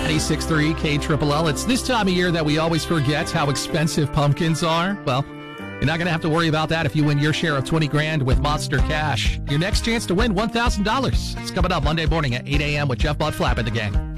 96.3 KLLL. It's this time of year that we always forget how expensive pumpkins are. Well, you're not going to have to worry about that if you win your share of 20 grand with Monster Cash. Your next chance to win $1,000. It's coming up Monday morning at 8 a.m. with Jeff Butt Flap in the gang.